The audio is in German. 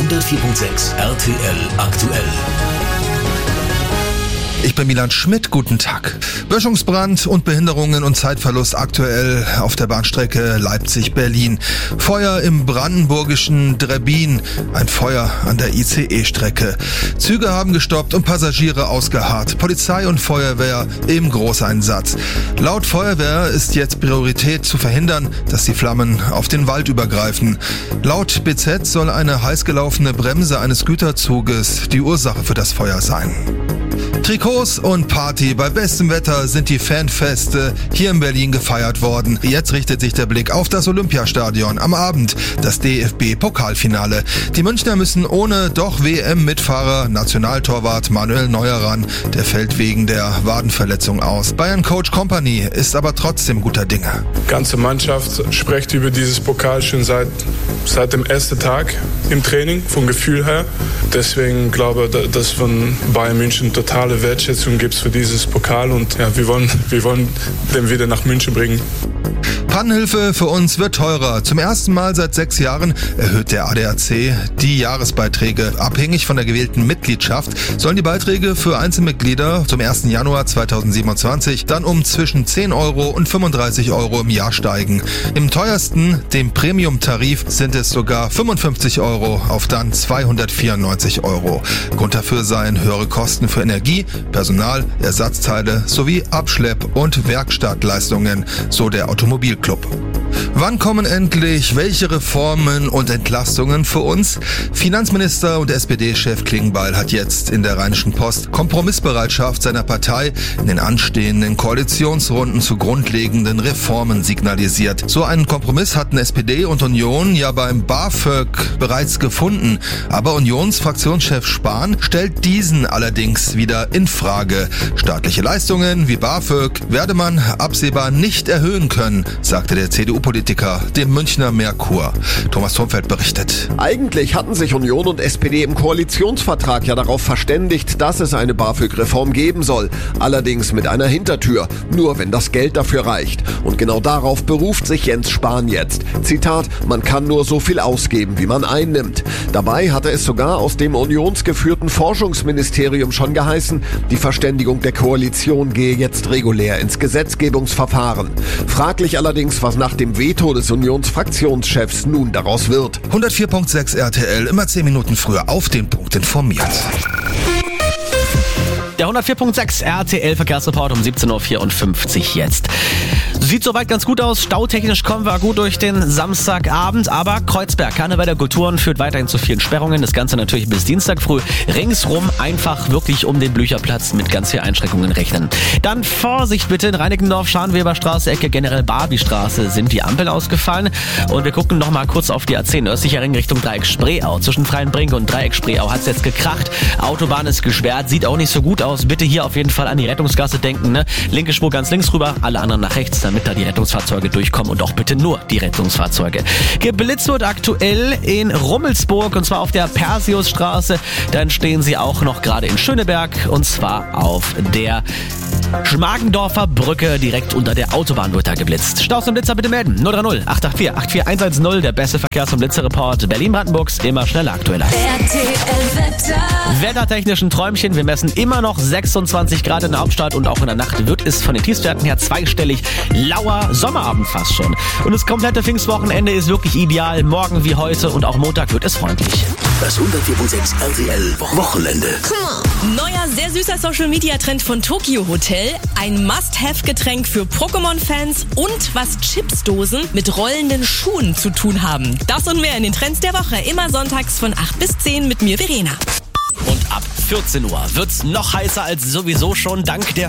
104.6 RTL aktuell. Ich bin Milan Schmidt, guten Tag. Böschungsbrand und Behinderungen und Zeitverlust aktuell auf der Bahnstrecke Leipzig-Berlin. Feuer im brandenburgischen Drebbin, ein Feuer an der ICE-Strecke. Züge haben gestoppt und Passagiere ausgeharrt. Polizei und Feuerwehr im Großeinsatz. Laut Feuerwehr ist jetzt Priorität zu verhindern, dass die Flammen auf den Wald übergreifen. Laut BZ soll eine heißgelaufene Bremse eines Güterzuges die Ursache für das Feuer sein. Trikots und Party. Bei bestem Wetter sind die Fanfeste hier in Berlin gefeiert worden. Jetzt richtet sich der Blick auf das Olympiastadion. Am Abend das DFB-Pokalfinale. Die Münchner müssen ohne doch WM-Mitfahrer Nationaltorwart Manuel Neuer ran. Der fällt wegen der Wadenverletzung aus. Bayern-Coach Kompany ist aber trotzdem guter Dinge. Die ganze Mannschaft spricht über dieses Pokal schon seit dem ersten Tag im Training, vom Gefühl her. Deswegen glaube ich, dass von Bayern München totale Wertschätzung gibt für dieses Pokal und ja, wir wollen den wieder nach München bringen. Pannenhilfe für uns wird teurer. Zum ersten Mal seit 6 Jahren erhöht der ADAC die Jahresbeiträge. Abhängig von der gewählten Mitgliedschaft sollen die Beiträge für Einzelmitglieder zum 1. Januar 2027 dann um zwischen 10 Euro und 35 Euro im Jahr steigen. Im teuersten, dem Premium-Tarif, sind es sogar 55 Euro auf dann 294 Euro. Grund dafür seien höhere Kosten für Energie, Personal, Ersatzteile sowie Abschlepp- und Werkstattleistungen, so der Automobilclub. Wann kommen endlich welche Reformen und Entlastungen für uns? Finanzminister und SPD-Chef Klingbeil hat jetzt in der Rheinischen Post Kompromissbereitschaft seiner Partei in den anstehenden Koalitionsrunden zu grundlegenden Reformen signalisiert. So einen Kompromiss hatten SPD und Union ja beim BAföG bereits gefunden. Aber Unionsfraktionschef Spahn stellt diesen allerdings wieder in Frage. Staatliche Leistungen wie BAföG werde man absehbar nicht erhöhen können, sagte der CDU-Politiker dem Münchner Merkur. Thomas Thurmfeld berichtet. Eigentlich hatten sich Union und SPD im Koalitionsvertrag ja darauf verständigt, dass es eine BAföG-Reform geben soll. Allerdings mit einer Hintertür. Nur wenn das Geld dafür reicht. Und genau darauf beruft sich Jens Spahn jetzt. Zitat, man kann nur so viel ausgeben, wie man einnimmt. Dabei hatte es sogar aus dem unionsgeführten Forschungsministerium schon geheißen, die Verständigung der Koalition gehe jetzt regulär ins Gesetzgebungsverfahren. Fraglich allerdings, was nach dem Veto des Unionsfraktionschefs nun daraus wird. 104.6 RTL, immer 10 Minuten früher auf den Punkt informiert. Der 104.6 RTL Verkehrsreport um 17.54 Uhr jetzt. Sieht soweit ganz gut aus. Stautechnisch kommen wir gut durch den Samstagabend. Aber Kreuzberg, Karneval der Kulturen, führt weiterhin zu vielen Sperrungen. Das Ganze natürlich bis Dienstag früh. Ringsrum einfach wirklich um den Blücherplatz mit ganz vielen Einschränkungen rechnen. Dann Vorsicht bitte in Reinickendorf, Scharnweberstraße, Ecke General Barbiestraße sind die Ampeln ausgefallen. Und wir gucken noch mal kurz auf die A10 östlicher Ring Richtung Dreieck Spreeau. Zwischen Freienbrink und Dreieck Spreeau hat es jetzt gekracht. Autobahn ist gesperrt, sieht auch nicht so gut aus. Bitte hier auf jeden Fall an die Rettungsgasse denken. Ne? Linke Spur ganz links rüber, alle anderen nach rechts, damit da die Rettungsfahrzeuge durchkommen und auch bitte nur die Rettungsfahrzeuge. Geblitzt wird aktuell in Rummelsburg und zwar auf der Perseusstraße. Dann stehen sie auch noch gerade in Schöneberg und zwar auf der Schmargendorfer Brücke direkt unter der Autobahn wird da geblitzt. Staus und Blitzer bitte melden. 030 884 84110, der beste Verkehrs- und Blitzerreport Berlin-Brandenburgs, immer schneller aktueller. Wettertechnischen Träumchen, wir messen immer noch 26 Grad in der Hauptstadt und auch in der Nacht wird es von den Tiefstwerten her zweistellig. Lauer Sommerabend fast schon. Und das komplette Pfingstwochenende ist wirklich ideal. Morgen wie heute und auch Montag wird es freundlich. Das 104.6 RTL Wochenende. Neuer, sehr süßer Social-Media-Trend von Tokyo Hotel. Ein Must-Have-Getränk für Pokémon-Fans und was Chipsdosen mit rollenden Schuhen zu tun haben. Das und mehr in den Trends der Woche. Immer sonntags von 8 bis 10 mit mir, Verena. Und ab 14 Uhr wird's noch heißer als sowieso schon dank der